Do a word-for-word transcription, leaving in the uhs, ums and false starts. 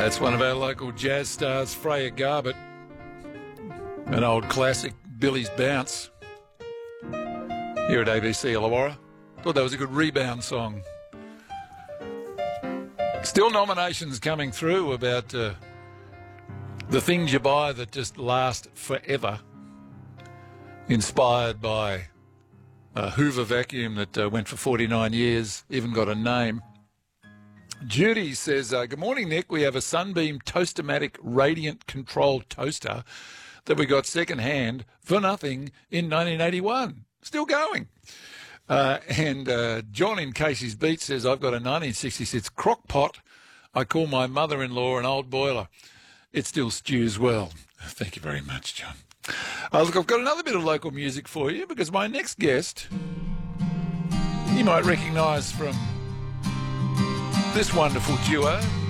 That's one of our local jazz stars, Freya Garbutt. An old classic, Billy's Bounce. Here at A B C Illawarra. Thought that was a good rebound song. Still nominations coming through about uh, the things you buy that just last forever. Inspired by a Hoover vacuum that uh, went for forty-nine years, even got a name. Judy says, uh, good morning, Nick. We have a Sunbeam Toastomatic Radiant Control Toaster that we got second-hand for nothing in nineteen eighty-one. Still going. Uh, and uh, John in Casey's Beach says, I've got a nineteen sixty-six crock pot. I call my mother-in-law an old boiler. It still stews well. Thank you very much, John. Uh, look, I've got another bit of local music for you because my next guest, you might recognise from this wonderful duo.